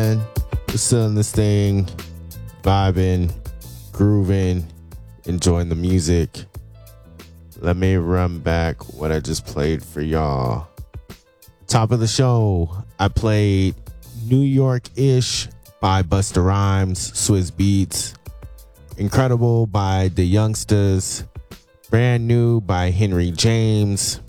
man. We're still in this thing, vibing, grooving, enjoying the music. Let me run back what I just played for y'all. Top of the show, I played New York-ish by Busta Rhymes, Swizz Beatz. Incredible by The Youngsters. Brand New by Henry James.